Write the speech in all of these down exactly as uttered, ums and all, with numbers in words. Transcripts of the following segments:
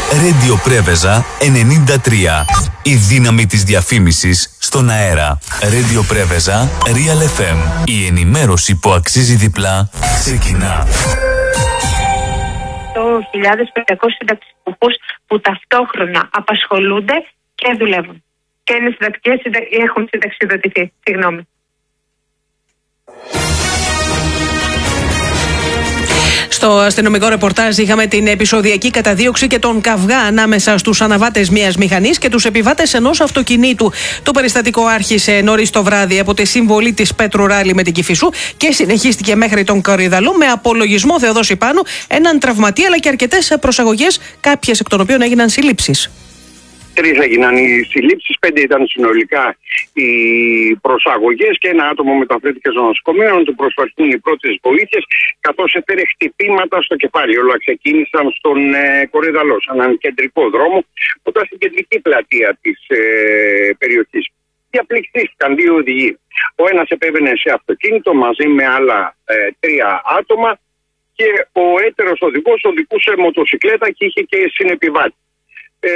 Radio Πρέβεζα ενενήντα τρία. Η δύναμη της διαφήμισης στον αέρα. Radio Πρέβεζα Real εφ εμ. Η ενημέρωση που αξίζει διπλά ξεκινά. Το χιλιάδες πεντακόσιους συνταξιούχους που ταυτόχρονα απασχολούνται και δουλεύουν. Και είναι συνταξιές, έχουν συνταξιδοτηθεί. Συγγνώμη. Στο αστυνομικό ρεπορτάζ είχαμε την επεισοδιακή καταδίωξη και τον καυγά ανάμεσα στους αναβάτες μιας μηχανής και τους επιβάτες ενός αυτοκινήτου. Το περιστατικό άρχισε νωρίς το βράδυ από τη συμβολή της Πέτρου Ράλη με την Κηφισού και συνεχίστηκε μέχρι τον Κορυδαλού με απολογισμό Θεοδόση Πάνου, έναν τραυματία αλλά και αρκετές προσαγωγές, κάποιες εκ των οποίων έγιναν συλλήψεις. Τρεις έγιναν οι συλλήψεις, πέντε ήταν συνολικά οι προσαγωγές και ένα άτομο μεταφέρθηκε στο νοσοκομείο να του προσφερθούν οι πρώτες βοήθειες, καθώς έφερε χτυπήματα στο κεφάλι. Όλα ξεκίνησαν στον ε, Κορυδαλό, σε έναν κεντρικό δρόμο, που ήταν στην κεντρική πλατεία της ε, περιοχής. Διαπληκτίστηκαν δύο οδηγοί. Ο ένας επέβαινε σε αυτοκίνητο μαζί με άλλα ε, τρία άτομα και ο έτερος οδηγός οδηγούσε μοτοσικλέτα και είχε και συνεπιβάτη. Ε,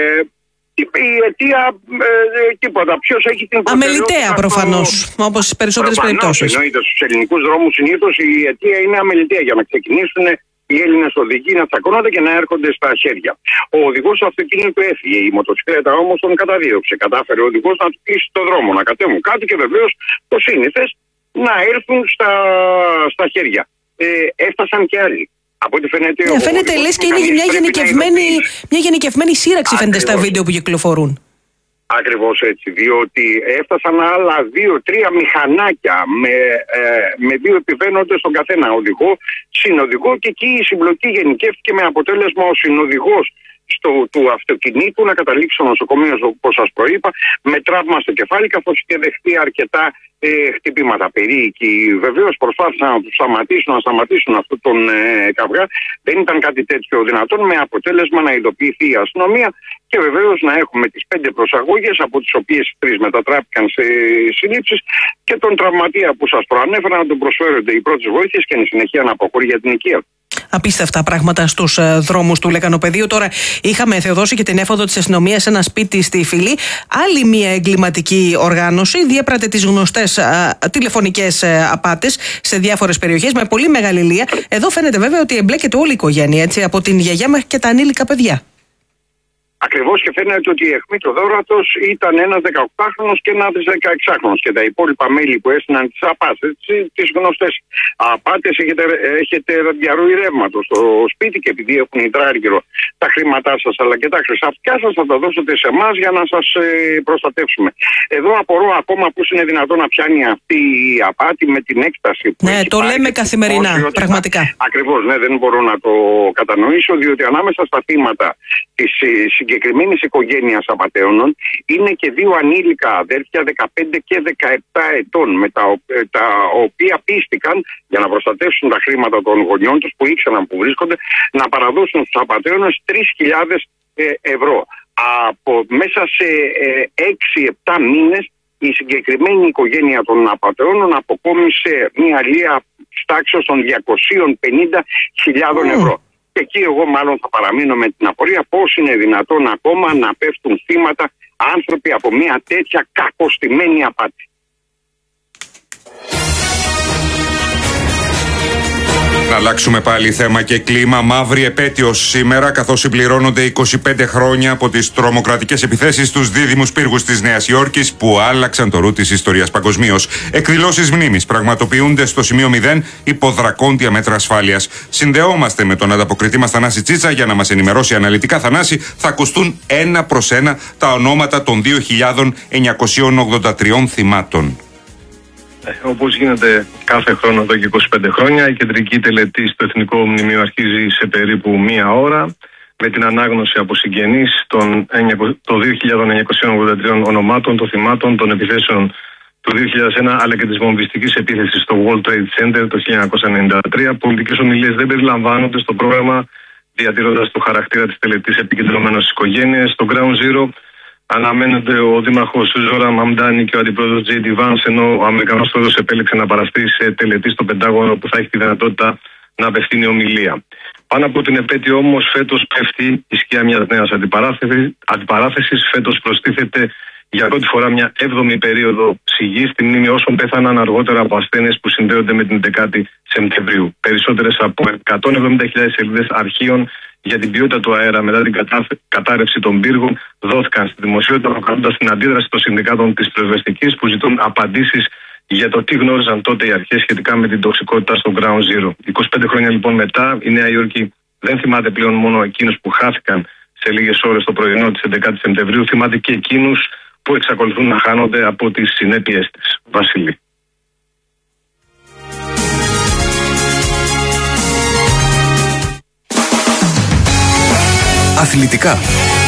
Η αιτία, ε, τίποτα. Ποιος έχει την προτεραιότητα. Αμεληταία προφανώς, από... όπως στις περισσότερες περιπτώσεις. Εννοείται, στους ελληνικούς δρόμους συνήθως η αιτία είναι αμεληταία για να ξεκινήσουν οι Έλληνες οδηγοί να τσακώνονται και να έρχονται στα χέρια. Ο οδηγός του αυτοκίνητου έφυγε. Η μοτοσυκλέτα όμως τον καταδίωξε. Κατάφερε ο οδηγός να του κλείσει το δρόμο, να κατέβουν κάτω και βεβαίως το σύνηθες να έρθουν στα, στα χέρια. Ε, έφτασαν και άλλοι. Από ό,τι φαίνεται, ναι, φαίνεται λες και είναι μια γενικευμένη, μια γενικευμένη σύραξη. Ακριβώς. Φαίνεται στα βίντεο που κυκλοφορούν. Ακριβώς έτσι, διότι έφτασαν άλλα δύο-τρία μηχανάκια με, ε, με δύο επιβαίνοντες στον καθένα, οδηγό, συνοδηγό, και εκεί η συμπλοκή γενικεύτηκε με αποτέλεσμα ο συνοδηγός στο, του αυτοκινήτου να καταλήξει στο νοσοκομείο, όπως σας προείπα, με τραύμα στο κεφάλι, καθώς είχε δεχτεί αρκετά ε, χτυπήματα. Περίοικοι βεβαίως προσπάθησαν να τους σταματήσουν, να σταματήσουν αυτόν τον ε, καυγά. Δεν ήταν κάτι τέτοιο δυνατόν, με αποτέλεσμα να ειδοποιηθεί η αστυνομία και βεβαίως να έχουμε τις πέντε προσαγωγές, από τις οποίες τρεις μετατράπηκαν σε συλλήψεις, και τον τραυματία που σας προανέφερα να του προσφέρονται οι πρώτες βοήθειες και εν συνεχεία να αποχωρεί για την οικία. Απίστευτα πράγματα στους ε, δρόμους του Λεκανοπεδίου. Τώρα είχαμε, Θεοδόση, και την έφοδο της αστυνομίας σε ένα σπίτι στη Φυλή. Άλλη μια εγκληματική οργάνωση διέπρατε τις γνωστές ε, τηλεφωνικές ε, απάτες σε διάφορες περιοχές με πολύ μεγάλη λία. Εδώ φαίνεται βέβαια ότι εμπλέκεται όλη η οικογένεια, έτσι, από την γιαγιά μέχρι και τα ανήλικα παιδιά. Ακριβώς, και φαίνεται ότι η αιχμή του δώρατος ήταν ένας δεκαοκτάχρονος και ένας δεκαεξάχρονος και τα υπόλοιπα μέλη που έστειναν τις απάτες, τις γνωστές απάτες. Έχετε, έχετε διαρροή ρεύματος στο σπίτι και επειδή έχουν υδράργυρο τα χρήματά σας αλλά και τα χρυσαφιά σας, θα τα δώσετε σε εμάς για να σας ε, προστατεύσουμε. Εδώ απορώ ακόμα πώς είναι δυνατόν να πιάνει αυτή η απάτη με την έκταση που ναι, έχει το πάρει, λέμε καθημερινά, πραγματικά. Ακριβώς, ναι, δεν μπορώ να το κατανοήσω, διότι ανάμεσα στα θύματα της συγκεκριμένης οικογένειας απατεώνων είναι και δύο ανήλικα αδέρφια δεκαπέντε και δεκαεπτά ετών, με τα, τα οποία πίστηκαν για να προστατεύσουν τα χρήματα των γονιών τους που ήξεραν που βρίσκονται, να παραδώσουν στους απατεώνες τρεις χιλιάδες ευρώ. Από μέσα σε έξι επτά μήνες η συγκεκριμένη οικογένεια των απατεώνων αποκόμισε μια αλία τάξεως των διακόσιες πενήντα χιλιάδες ευρώ. Και εκεί εγώ μάλλον θα παραμείνω με την απορία πώς είναι δυνατόν ακόμα να πέφτουν θύματα άνθρωποι από μια τέτοια κακοστημένη απάτη. Να αλλάξουμε πάλι θέμα και κλίμα. Μαύρη επέτειος σήμερα, καθώς συμπληρώνονται είκοσι πέντε χρόνια από τις τρομοκρατικές επιθέσεις στους δίδυμους πύργους της Νέας Υόρκης που άλλαξαν το ρου της ιστορίας παγκοσμίως. Εκδηλώσεις μνήμης πραγματοποιούνται στο σημείο μηδέν υπό δρακόντια μέτρα ασφάλειας. Συνδεόμαστε με τον ανταποκριτή μας Θανάση Τσίτσα για να μας ενημερώσει αναλυτικά. Θανάση, θα ακουστούν ένα προς ένα τα ονόματα των δύο χιλιάδες εννιακόσια ογδόντα τρία θυμάτων. Όπως γίνεται κάθε χρόνο εδώ και είκοσι πέντε χρόνια, η κεντρική τελετή στο Εθνικό Μνημείο αρχίζει σε περίπου μία ώρα με την ανάγνωση από συγγενείς των δύο χιλιάδες εννιακόσια ογδόντα τρία ονομάτων, των θυμάτων των επιθέσεων του δύο χιλιάδες ένα αλλά και της βομβιστικής επίθεσης στο World Trade Center το χίλια εννιακόσια ενενήντα τρία. Πολιτικές ομιλίες δεν περιλαμβάνονται στο πρόγραμμα, διατηρώντας το χαρακτήρα της τελετής επικεντρωμένο στις οικογένειες. Στο Ground Zero αναμένεται ο δήμαρχος Ζόρα Μαμντάνη και ο αντιπρόεδρος Τζέι Ντι Βάνς, ενώ ο Αμερικανός πρόεδρος επέλεξε να παραστεί σε τελετή στο Πεντάγωνο που θα έχει τη δυνατότητα να απευθύνει ομιλία. Πάνω από την επέτειο όμως φέτος πέφτει η σκιά μιας νέας αντιπαράθεσης. Φέτος προστίθεται για πρώτη φορά μια έβδομη περίοδο σιγή στη μνήμη όσων πέθαναν αργότερα από ασθένειες που συνδέονται με την δεκάτη Σεπτεμβρίου. Περισσότερες από εκατόν εβδομήντα χιλιάδες σελίδες αρχείων για την ποιότητα του αέρα μετά την κατάρρευση των πύργων δόθηκαν στη δημοσιότητα, προκαλώντας την αντίδραση των συνδικάτων της πυροσβεστικής που ζητούν απαντήσεις για το τι γνώριζαν τότε οι αρχές σχετικά με την τοξικότητα στο Ground Zero. είκοσι πέντε χρόνια λοιπόν μετά, η Νέα Υόρκη δεν θυμάται πλέον μόνο εκείνους που χάθηκαν σε λίγες ώρες το πρωινό της έντεκα Σεπτεμβρίου, θυμάται και εκείνους που εξακολουθούν να χάνονται από τις συνέπειες της. Βασίλη. Αθλητικά.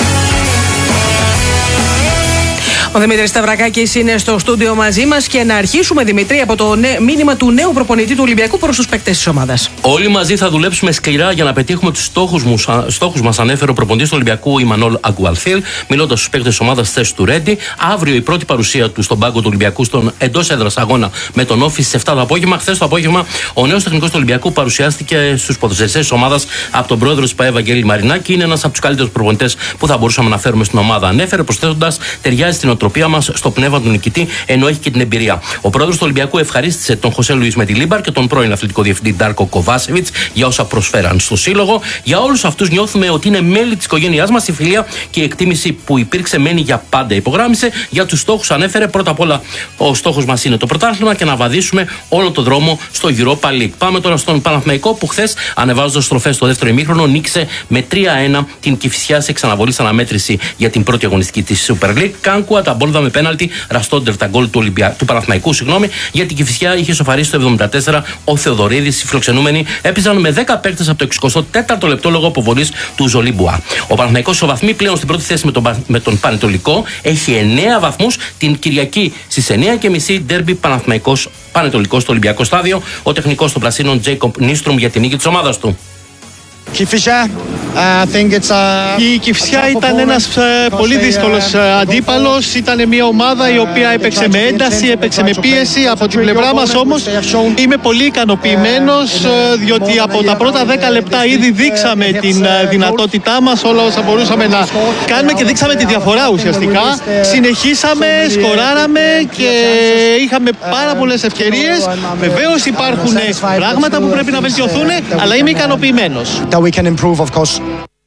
Ο Δημήτρης Σταυρακάκης είναι στο στούντιο μαζί μας και να αρχίσουμε, Δημήτρη, από το νέ... μήνυμα του νέου προπονητή του Ολυμπιακού προς τους παίκτες της ομάδας. Όλοι μαζί θα δουλέψουμε σκληρά για να πετύχουμε τους στόχους, μου, στόχους μας, ανέφερε ο προπονητής του Ολυμπιακού Ιμανόλ Αγκουαλθίλ, μιλώντας στους παίκτες της ομάδας θέση του Ρέντι. Αύριο η πρώτη παρουσία του στον πάγκο του Ολυμπιακού στον εντός έδρας αγώνα με τον Όφη στις επτά το απόγευμα. Χθες το απόγευμα ο νέος τεχνικός του Ολυμπιακού παρουσιάστηκε στους ποδοσφαιριστές της ομάδας από τον πρόεδρο της ΠΑΕ Βαγγέλη Μαρινάκη. Είναι ένας από τους καλύτερους προπονητές που θα μπορούσαμε να φέρουμε στην ομάδα, ανέφερε, προσθέτοντας, ταιριάζει στην οτροπία μας, στο πνεύμα του νικητή, ενώ έχει και την εμπειρία. Ο πρόεδρος του Ολυμπιακού ευχαρίστησε τον Χωσέ Λουίς Μεντιλίμπαρ και τον πρώην αθλητικό διευθυντή Ντάρκο Κοβάσεβιτς για όσα προσφέραν στο σύλλογο. Για όλους αυτούς νιώθουμε ότι είναι μέλη της οικογένειάς μας. Η φιλία και η εκτίμηση που υπήρξε μένει για πάντα, υπογράμμισε. Για τους στόχους ανέφερε, πρώτα απ' όλα ο στόχος μας είναι το πρωτάθλημα και να βαδίσουμε όλο τον δρόμο στο Europa League. Πάμε τώρα στον Παναθηναϊκό που χθες, ανεβάζοντας στροφές στο δεύτερο ημίχρονο, νίκησε με τρία ένα την Κηφισιά σε ξαναβολή στην αναμέτρηση για την πρώτη αγωνιστική της Super League. Κάνκουα τα μπόλδα με πέναλτι, Ραστόντερ τα γκολ του, Ολυμπια... του Παναθηναϊκού, συγγνώμη, γιατί η Κηφισιά είχε σοφαρίσει το εβδομήντα τέσσερα. Ο Θεοδωρίδης, οι φιλοξενούμενοι, έπαιζαν με δέκα παίκτες από το εξηκοστό τέταρτο λεπτό λόγω αποβολής του Ζολίμπουα. Ο Παναθηναϊκός ισοβαθμεί πλέον στην πρώτη θέση με τον, με τον Πανετολικό, έχει εννέα βαθμούς. Την Κυριακή στις εννέα και μισή ντέρμπι Παναθηναϊκός Πανετολικός στο Ολυμπιακό Στάδιο. Ο τεχνικός των Πρασίνων Τζέικομπ Νίστρουμ για την νίκη της ομάδας του. Η Κηφισιά ήταν ένας πολύ δύσκολος αντίπαλος. Ήταν μια ομάδα η οποία έπαιξε με ένταση, έπαιξε με πίεση. Από την πλευρά μας όμως είμαι πολύ ικανοποιημένος, διότι από τα πρώτα δέκα λεπτά ήδη δείξαμε την δυνατότητά μας, όλα όσα μπορούσαμε να κάνουμε και δείξαμε τη διαφορά ουσιαστικά. Συνεχίσαμε, σκοράραμε και είχαμε πάρα πολλές ευκαιρίες. Βεβαίως υπάρχουν πράγματα που πρέπει να βελτιωθούν, αλλά είμαι ικανοποιημένος. We can improve, of course.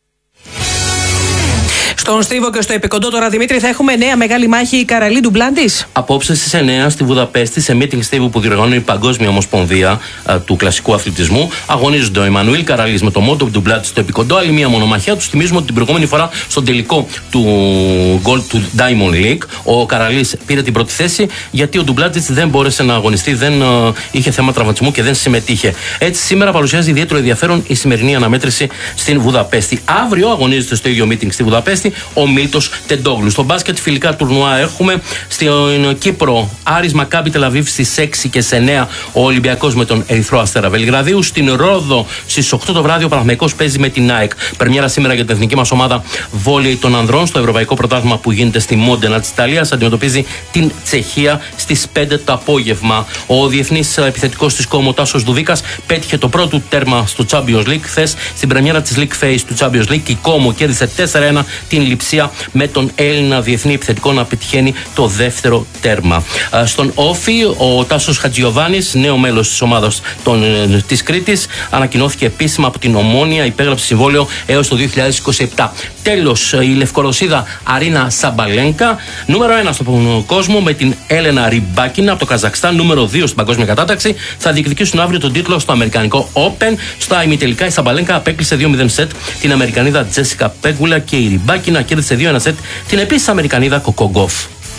Στον Στρίβο και στο Επικοντό τώρα, Δημήτρη, θα έχουμε νέα μεγάλη μάχη η Καραλί Ντουμπλάντης. Απόψε στις εννέα στη Βουδαπέστη, σε meeting Στρίβου που διοργανώνει η Παγκόσμια Ομοσπονδία α, του Κλασικού Αθλητισμού, αγωνίζονται ο Εμμανουήλ Καραλής με το Μόντο Ντουμπλάντη στο Επικοντό. Άλλη μια μονομαχία. Του θυμίζουμε ότι την προηγούμενη φορά στον τελικό του γκολ του Diamond League ο Καραλής πήρε την πρώτη θέση, γιατί ο Ντουμπλάντη δεν μπόρεσε να αγωνιστεί, δεν α, είχε θέμα τραυματισμού και δεν συμμετείχε. Έτσι, σήμερα παρουσιάζει ιδιαίτερο ενδιαφέρον η σημερινή αναμέτρηση στην Βουδαπέστη. Αύριο αγωνίζεται στο ίδιο meeting στη Βουδαπέστη ο Μίλτος Τεντόγλου. Στο μπάσκετ φιλικά τουρνουά έχουμε στην Κύπρο Άρης Μακάμπι Τελαβίβ στις έξι και σε εννέα ο Ολυμπιακός με τον Ερυθρό Αστέρα Βελιγραδίου. Στην Ρόδο στις οκτώ το βράδυ ο Παναθηναϊκός παίζει με την ΑΕΚ. Πρεμιέρα σήμερα για την εθνική μας ομάδα βόλεϊ των ανδρών στο Ευρωπαϊκό Πρωτάθλημα που γίνεται στη Μόντενα της Ιταλίας. Αντιμετωπίζει την Τσεχία στις πέντε το απόγευμα. Ο διεθνής επιθετικός της Κόμο Τάσος Δουδίκας πέτυχε το πρώτο τέρμα στο Champions League. Χθες στην πρεμιέρα της League Phase του Champions League η Κόμο κέρδισε τέσσερα ένα την Λειψία με τον Έλληνα διεθνή επιθετικό να πετυχαίνει το δεύτερο τέρμα. Στον Όφη, ο Τάσος Χατζιωβάνης, νέο μέλος της ομάδας των, της Κρήτης, ανακοινώθηκε επίσημα από την Ομόνια, υπέγραψε συμβόλαιο έως το δύο χιλιάδες είκοσι επτά. Τέλος, η Λευκορωσίδα Αρίνα Σαμπαλένκα, νούμερο ένα στον κόσμο με την Έλενα Ριμπάκινα από το Καζακστάν, νούμερο δύο στην παγκόσμια κατάταξη, θα διεκδικήσουν αύριο τον τίτλο στο Αμερικανικό Open. Στα ημιτελικά η Σαμπαλένκα απέκλεισε δύο μηδέν σετ την Αμερικανίδα Τζέσικα Πέγκουλα και η Ριμπάκινα κέρδισε δύο ένα σετ την επίσης Αμερικανίδα Κοκογκόφ.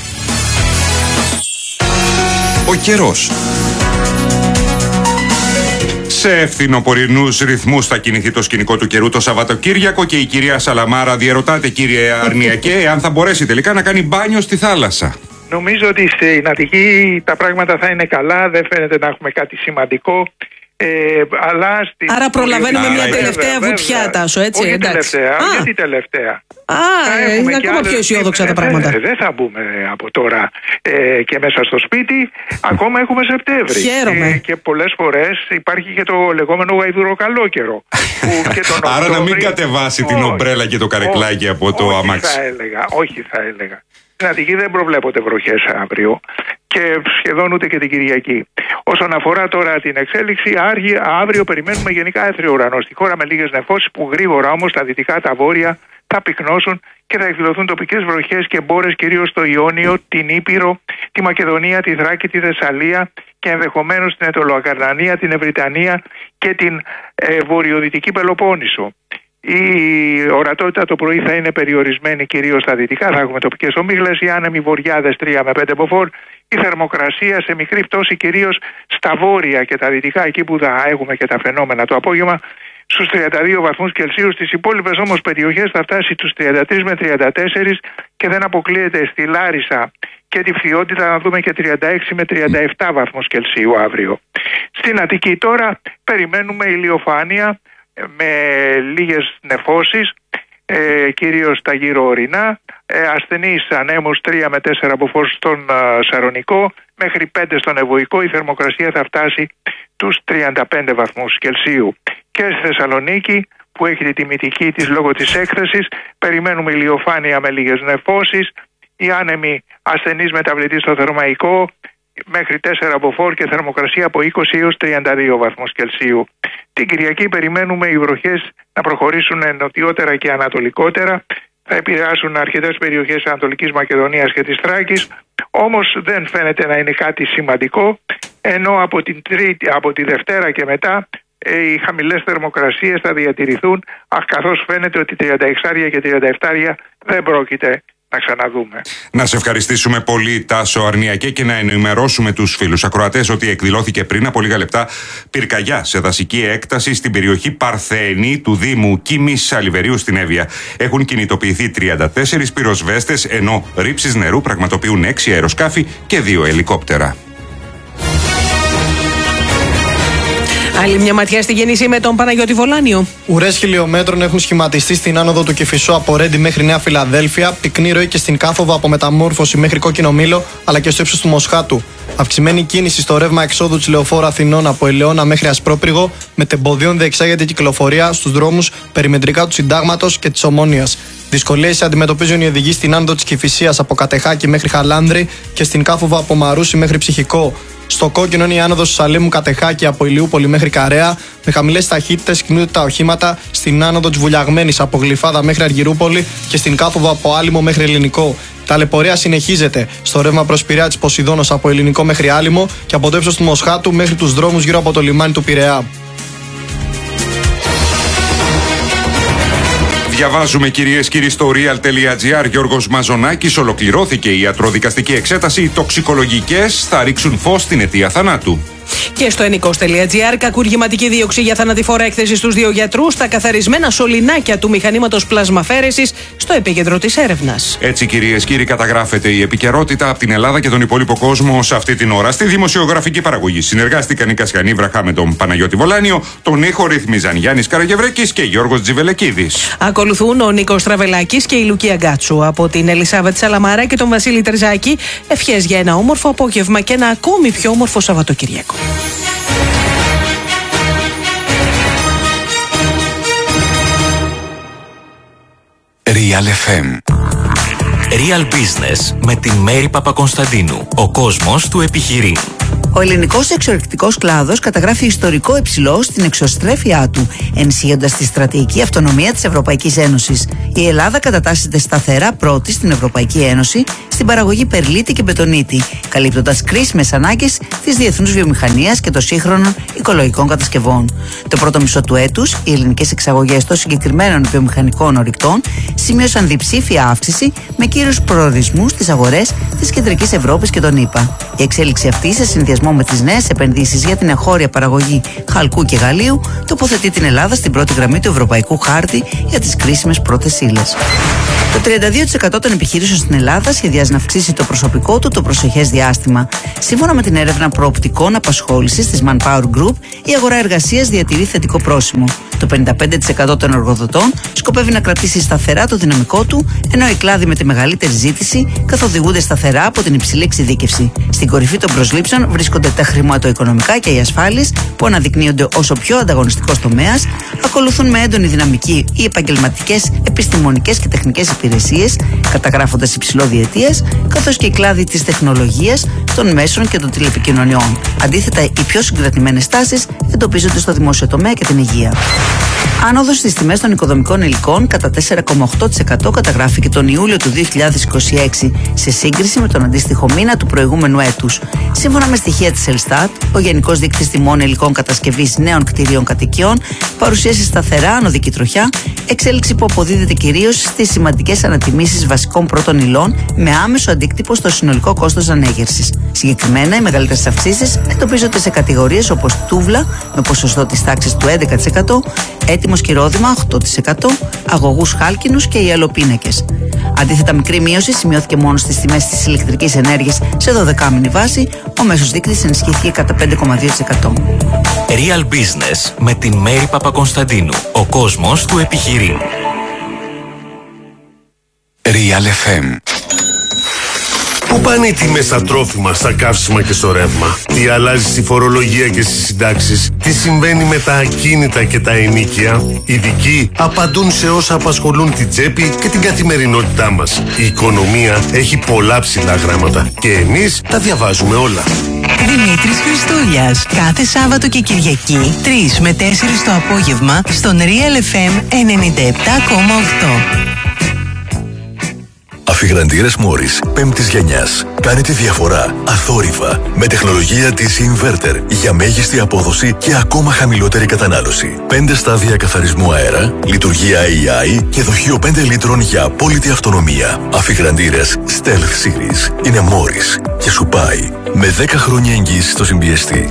Ο καιρός. Σε φθινοπορεινούς ρυθμούς θα κινηθεί το σκηνικό του καιρού το Σαββατοκύριακο και η κυρία Σαλαμάρα διαρωτάται, κύριε Αρνιακέ, αν θα μπορέσει τελικά να κάνει μπάνιο στη θάλασσα. Νομίζω ότι στην Αττική τα πράγματα θα είναι καλά, δεν φαίνεται να έχουμε κάτι σημαντικό. Ε, αλλά στην... Άρα προλαβαίνουμε μια τελευταία βέβαια, βουτιά, βέβαια. Τάσο, έτσι. Όχι εντάξει. τελευταία, Α. γιατί τελευταία. Α, είναι ακόμα πιο αισιόδοξα τα πράγματα. Ε, δεν θα μπούμε από τώρα ε, και μέσα στο σπίτι. Ακόμα έχουμε Σεπτέμβρη. Χαίρομαι. Ε, και πολλές φορές υπάρχει και το λεγόμενο γαϊδουροκαλόκαιρο. Άρα να μην κατεβάσει την ομπρέλα και το καρεκλάκι όχι, από το όχι αμάξι. Θα έλεγα, όχι θα έλεγα. Στην Αττική δεν προβλέπονται βροχές αύριο και σχεδόν ούτε και την Κυριακή. Όσον αφορά τώρα την εξέλιξη, αύριο περιμένουμε γενικά έθριο ουρανό στη χώρα με λίγες νεφώσεις που γρήγορα όμως τα δυτικά, τα βόρεια θα πυκνώσουν και θα εκδηλωθούν τοπικές βροχές και μπόρες κυρίως στο Ιόνιο, την Ήπειρο, τη Μακεδονία, τη Θράκη, τη Θεσσαλία και ενδεχομένως την Αιτωλοακαρνανία, την Ευρυτανία και την ε, βορειοδυτική Πελοπόννησο. Η ορατότητα το πρωί θα είναι περιορισμένη κυρίως στα δυτικά, θα έχουμε τοπικές ομίχλες, οι άνεμοι βοριάδες τρία με πέντε μποφόρ, η θερμοκρασία σε μικρή πτώση κυρίως στα βόρεια και τα δυτικά, εκεί που θα έχουμε και τα φαινόμενα το απόγευμα, στους τριάντα δύο βαθμούς Κελσίου. Στις υπόλοιπες όμως περιοχές θα φτάσει στους τριάντα τρία με τριάντα τέσσερα και δεν αποκλείεται στη Λάρισα και τη Φθιότητα να δούμε και τριάντα έξι με τριάντα επτά βαθμούς Κελσίου αύριο. Στην Αττική τώρα περιμένουμε ηλιοφάνεια με λίγες νεφώσεις, ε, κυρίως στα γύρω ορεινά, ε, ασθενείς ανέμους τρία με τέσσερα μποφόρ στον ε, Σαρονικό, μέχρι πέντε στον Ευωικό. Η θερμοκρασία θα φτάσει τους τριάντα πέντε βαθμούς Κελσίου. Και στη Θεσσαλονίκη, που έχει τη τιμητική της λόγω της έκθεσης, περιμένουμε ηλιοφάνεια με λίγες νεφώσεις, οι άνεμοι ασθενείς μεταβλητή στο Θερμαϊκό, μέχρι τέσσερα μποφόρ και θερμοκρασία από είκοσι έως τριάντα δύο βαθμούς Κελσίου. Την Κυριακή περιμένουμε οι βροχές να προχωρήσουν νοτιότερα και ανατολικότερα, θα επηρεάσουν αρκετές περιοχές Ανατολικής Μακεδονίας και της Θράκης, όμως δεν φαίνεται να είναι κάτι σημαντικό, ενώ από, την τρίτη, από τη Δευτέρα και μετά ε, οι χαμηλές θερμοκρασίες θα διατηρηθούν, αχ, καθώς φαίνεται ότι τριάντα έξι και τριάντα επτά δεν πρόκειται να ξαναδούμε. Να σε ευχαριστήσουμε πολύ, Τάσο Αρνιακέ, και να ενημερώσουμε τους φίλους ακροατές ότι εκδηλώθηκε πριν από λίγα λεπτά πυρκαγιά σε δασική έκταση στην περιοχή Παρθένη του Δήμου Κίμης Σαλιβερίου στην Εύβοια. Έχουν κινητοποιηθεί τριάντα τέσσερις πυροσβέστες, ενώ ρήψεις νερού πραγματοποιούν έξι αεροσκάφη και δύο ελικόπτερα. Άλλη μια ματιά στη γέννηση με τον Παναγιώτη Βολάνιο. Ουρές χιλιόμετρων έχουν σχηματιστεί στην άνοδο του Κηφισού από Ρέντι μέχρι Νέα Φιλαδέλφια, πυκνή ροή και στην Κάφοβα από Μεταμόρφωση μέχρι Κόκκινο Μήλο, αλλά και στο ύψος του Μοσχάτου. Αυξημένη κίνηση στο ρεύμα εξόδου της Λεωφόρου Αθηνών από Ελαιώνα μέχρι Ασπρόπριγο, με τεμποδίων διεξάγεται κυκλοφορία στους δρόμους περιμετρικά του Συντάγματος και της Ομόνοιας. Δυσκολίες αντιμετωπίζουν οι οδηγοί στην άνοδο της Κηφισίας από Κατεχάκη μέχρι Χαλάνδρη και στην Κάφοβα από Μαρούσι μέχρι Ψυχικό. Στο κόκκινο είναι η άνοδος του Σαλέμου Κατεχάκη από Ηλιούπολη μέχρι Καρέα. Με χαμηλές ταχύτητες κινούνται τα οχήματα στην άνοδο της Βουλιαγμένης από Γλυφάδα μέχρι Αργυρούπολη και στην Κάφοβα από Άλυμο μέχρι Ελληνικό. Η ταλαιπωρία συνεχίζεται στο ρεύμα προς Πειραιά της Ποσειδώνος από Ελληνικό μέχρι Άλυμο και από το ύψος του Μοσχάτου μέχρι τους δρόμους γύρω από το λιμάνι του Πειραιά. Διαβάζουμε, κυρίες και κύριοι, στο real.gr. Γιώργος Μαζονάκης. Ολοκληρώθηκε η ιατροδικαστική εξέταση. Οι τοξικολογικές θα ρίξουν φως στην αιτία θανάτου. Και στο ενικός.gr, κακουργηματική δίωξη για θανατηφόρα έκθεση στους δύο γιατρούς, τα καθαρισμένα σωληνάκια του μηχανήματος πλασμαφέρεσης στο επίκεντρο της έρευνας. Έτσι, κυρίες και κύριοι, καταγράφεται η επικαιρότητα από την Ελλάδα και τον υπόλοιπο κόσμο σε αυτή την ώρα. Στη δημοσιογραφική παραγωγή συνεργάστηκαν η Κασιανή Βραχά με τον Παναγιώτη Βολάνιο, τον ήχο ρυθμίζαν Γιάννης Καραγευρέκης και Γιώργος Τζιβελεκίδης. Ακολουθούν ο Νίκος Τραβελάκης και η Λουκία Γκάτσου. Από την Ελισάβετ Σαλαμάρα και τον Βασίλη Τερζάκη, ευχές για ένα όμορφο απόγευμα και ένα ακόμη πιο όμορφο Σαββατοκυριακό. Real εφ εμ. Real Business με τη Μέρη Παπακωνσταντίνου. Ο κόσμος του επιχειρεί. Ο ελληνικός εξορρυκτικός κλάδος καταγράφει ιστορικό υψηλό στην εξωστρέφειά του, ενισχύοντας τη στρατηγική αυτονομία της Ευρωπαϊκής Ένωσης. Η Ελλάδα κατατάσσεται σταθερά πρώτη στην Ευρωπαϊκή Ένωση στην παραγωγή περλίτη και μπετονίτη, καλύπτοντας κρίσιμες ανάγκες της διεθνούς βιομηχανίας και των σύγχρονων οικολογικών κατασκευών. Το πρώτο μισό του έτους, οι ελληνικές εξαγωγές των συγκεκριμένων βιομηχανικών ορυκτών σημείωσαν διψήφια αύξηση με κύριους προορισμούς στις αγορές της Κεντρικής Ευρώπης και των ΗΠΑ. Η εξέλιξη αυτή, σε συνδυασμό με τις νέες επενδύσεις για την εγχώρια παραγωγή χαλκού και γαλλίου, τοποθετεί την Ελλάδα στην πρώτη γραμμή του ευρωπαϊκού χάρτη για τις κρίσιμες πρώτες ύλες. Το τριάντα δύο τοις εκατό των επιχειρήσεων στην Ελλάδα σχεδιάζει να αυξήσει το προσωπικό του το προσεχές διάστημα. Σύμφωνα με την έρευνα προοπτικών απασχόλησης της Manpower Group, η αγορά εργασίας διατηρεί θετικό πρόσημο. Το πενήντα πέντε τοις εκατό των εργοδοτών σκοπεύει να κρατήσει σταθερά το δυναμικό του, ενώ οι κλάδοι με τη μεγαλύτερη ζήτηση καθοδηγούνται σταθερά από την υψηλή εξειδίκευση. Στην κορυφή των προσλήψεων βρίσκονται τα χρηματοοικονομικά και οι ασφάλειες, που αναδεικνύονται ως ο πιο ανταγωνιστικός τομέας. Ακολουθούν με έντονη δυναμική οι επαγγελματικές, επιστημονικές και τεχνικές υπηρεσίες, καταγράφοντας υψηλό διετίας, καθώς και οι κλάδοι της τεχνολογίας, των μέσων και των τηλεπικοινωνιών. Αντίθετα, οι πιο συγκρατημένες τάσεις εντοπίζονται στο δημόσιο τομέα και την υγεία. Άνοδος στις τιμές των οικοδομικών υλικών κατά τέσσερα κόμμα οκτώ τοις εκατό καταγράφηκε τον Ιούλιο του δύο χιλιάδες είκοσι έξι σε σύγκριση με τον αντίστοιχο μήνα του προηγούμενου έτους. Σύμφωνα με στοιχεία της Ελστάτ, ο Γενικός Δείκτης Τιμών Υλικών Κατασκευής Νέων Κτηρίων Κατοικιών παρουσίασε σταθερά ανωδική τροχιά, εξέλιξη που αποδίδεται κυρίως στις σημαντικές ανατιμήσεις βασικών πρώτων υλών με άμεσο αντίκτυπο στο συνολικό κόστος ανέγερσης. Συγκεκριμένα, οι μεγαλύτερες αυξήσεις εντοπίζονται σε κατηγορίες όπως τούβλα με ποσοστό της τάξης του έντεκα τοις εκατό, έτοιμο σκυρόδημα οκτώ τοις εκατό, αγωγούς χάλκινους και οι αλλοπίνακες. Αντίθετα, μικρή μείωση σημειώθηκε μόνο στις τιμές της ηλεκτρικής ενέργειας σε δωδεκάμηνη βάση, ο μέσος δείκτης ενισχύθηκε κατά πέντε κόμμα δύο τοις εκατό. Real Business με την Μέρη Παπακονσταντίνου. Ο κόσμος του επιχειρήν. Real εφ εμ. Πού πάνε οι τιμές στα τρόφιμα, στα καύσιμα και στο ρεύμα? Τι αλλάζει στη φορολογία και στις συντάξεις? Τι συμβαίνει με τα ακίνητα και τα ενοίκια? Οι ειδικοί απαντούν σε όσα απασχολούν την τσέπη και την καθημερινότητά μας. Η οικονομία έχει πολλά ψηλά γράμματα και εμείς τα διαβάζουμε όλα. Δημήτρης Χριστούλιας. Κάθε Σάββατο και Κυριακή, τρεις με τέσσερις το απόγευμα, στον Real εφ εμ ενενήντα επτά κόμμα οκτώ. Αφιγραντήρες Μόρις πέμπτης γενιάς. Κάνει τη διαφορά αθόρυβα με τεχνολογία της Inverter για μέγιστη απόδοση και ακόμα χαμηλότερη κατανάλωση. Πέντε στάδια καθαρισμού αέρα, λειτουργία έι άι και δοχείο πέντε λίτρων για απόλυτη αυτονομία. Αφιγραντήρες Stealth Series είναι Μόρις και σου πάει με δέκα χρόνια εγγύηση στο συμπιεστή.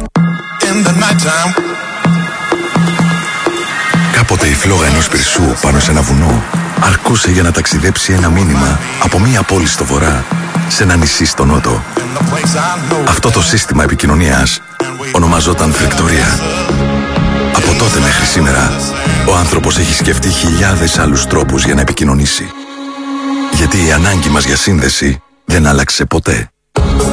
Κάποτε η φλόγα ενός πυρσού πάνω σε ένα βουνό αρκούσε για να ταξιδέψει ένα μήνυμα από μία πόλη στο βορρά σε ένα νησί στο νότο. Αυτό το σύστημα επικοινωνίας ονομαζόταν φρεκτορία. Από τότε μέχρι σήμερα, ο άνθρωπος έχει σκεφτεί χιλιάδες άλλους τρόπους για να επικοινωνήσει. Γιατί η ανάγκη μας για σύνδεση δεν άλλαξε ποτέ.